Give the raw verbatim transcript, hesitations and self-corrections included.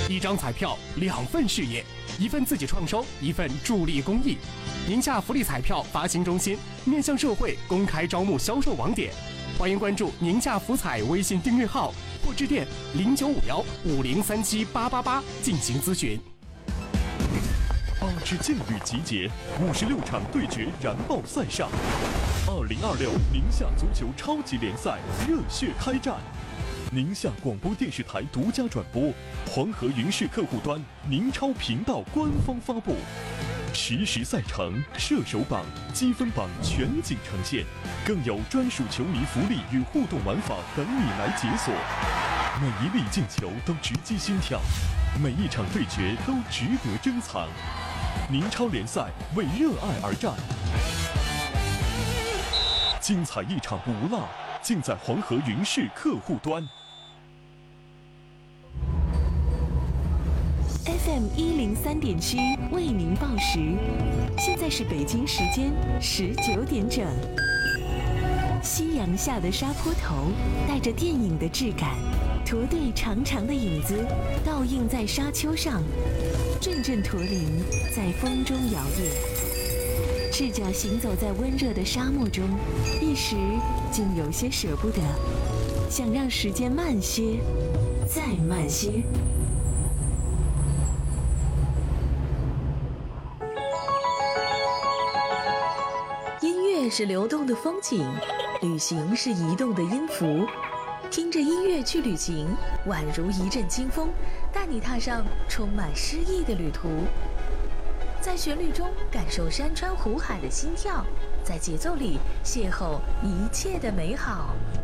一张彩票两份事业，一份自己创收，一份助力公益。宁夏福利彩票发行中心面向社会公开招募销售网点，欢迎关注宁夏福彩微信订阅号或致电零九五幺五零三七八八八进行咨询。 八支劲旅集结，五十六场对决燃爆赛上。二零二六宁夏足球超级联赛热血开战，宁夏广播电视台独家转播，黄河云视客户端、宁超频道官方发布，实时赛程、射手榜、积分榜全景呈现，更有专属球迷福利与互动玩法等你来解锁。每一粒进球都直击心跳，每一场对决都值得珍藏。宁超联赛为热爱而战，精彩一场不落，尽在黄河云视客户端。 F M 一零三点七为您报时，现在是北京时间十九点整。夕阳下的沙坡头带着电影的质感，驼队长长的影子倒映在沙丘上，阵阵驼铃在风中摇曳。赤脚行走在温热的沙漠中，一时竟有些舍不得，想让时间慢些，再慢些。 音乐是流动的风景，旅行是移动的音符。听着音乐去旅行，宛如一阵清风，带你踏上充满诗意的旅途。在旋律中感受山川湖海的心跳，在节奏里邂逅一切的美好。